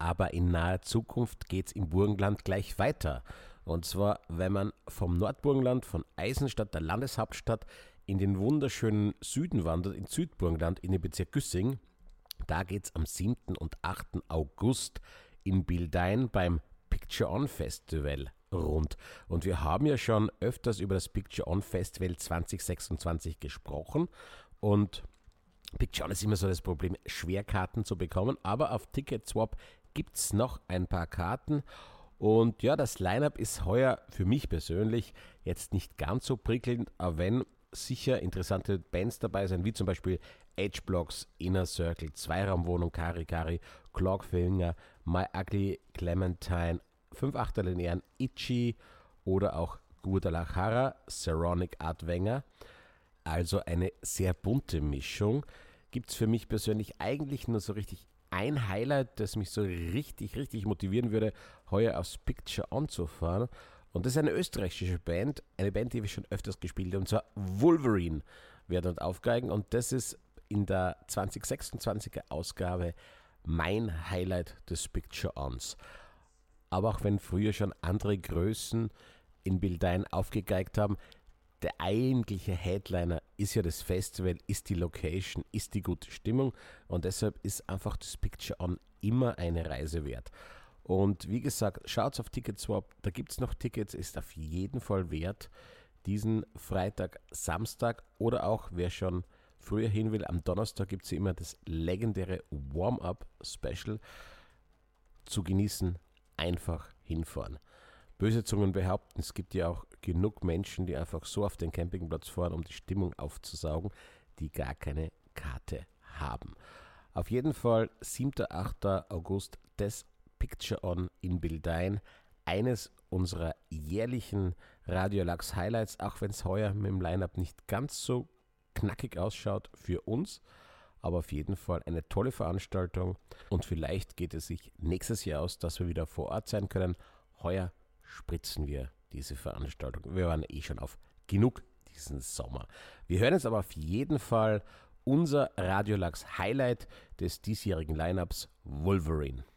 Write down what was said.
aber in naher Zukunft geht es im Burgenland gleich weiter. Und zwar, wenn man vom Nordburgenland, von Eisenstadt, der Landeshauptstadt, in den wunderschönen Süden wandert, ins Südburgenland, in den Bezirk Güssing. Da geht es am 7. und 8. August in Bildein beim Picture On Festival rund. Und wir haben ja schon öfters über das Picture On Festival 2026 gesprochen. Und Picture On ist immer so das Problem, schwer Karten zu bekommen. Aber auf Ticketswap gibt es noch ein paar Karten. Und ja, das Line-Up ist heuer für mich persönlich jetzt nicht ganz so prickelnd, aber wenn sicher interessante Bands dabei sein, wie zum Beispiel H-Blocks, Inner Circle, Zweiraumwohnung, Kari Kari, Clockfinger, My Ugly Clementine, 5 Achterlinearen, Itchy oder auch Guadalajara, Saronic Art Wenger. Also eine sehr bunte Mischung. Gibt es für mich persönlich eigentlich nur so richtig ein Highlight, das mich so richtig motivieren würde, heuer aufs Picture On zu fahren. Und das ist eine österreichische Band, eine Band, die wir schon öfters gespielt haben, und zwar Wolverine werden dort aufgeigen. Und das ist in der 2026er Ausgabe mein Highlight des Picture Ons. Aber auch wenn früher schon andere Größen in Bildein aufgegeigt haben, der eigentliche Headliner ist ja das Festival, ist die Location, ist die gute Stimmung und deshalb ist einfach das Picture On immer eine Reise wert. Und wie gesagt, schaut auf Ticketswap, da gibt es noch Tickets, ist auf jeden Fall wert, diesen Freitag, Samstag oder auch, wer schon früher hin will, am Donnerstag gibt es ja immer das legendäre Warm-Up-Special zu genießen, einfach hinfahren. Böse Zungen behaupten, es gibt ja auch genug Menschen, die einfach so auf den Campingplatz fahren, um die Stimmung aufzusaugen, die gar keine Karte haben. Auf jeden Fall 7. 8. August das Picture On in Bildein, eines unserer jährlichen Radio Lux Highlights, auch wenn es heuer mit dem Line-Up nicht ganz so knackig ausschaut für uns, aber auf jeden Fall eine tolle Veranstaltung und vielleicht geht es sich nächstes Jahr aus, dass wir wieder vor Ort sein können. Heuer spritzen wir diese Veranstaltung. Wir waren eh schon auf genug diesen Sommer. Wir hören jetzt aber auf jeden Fall unser Radio Lux Highlight des diesjährigen Line-Ups, Wolverine.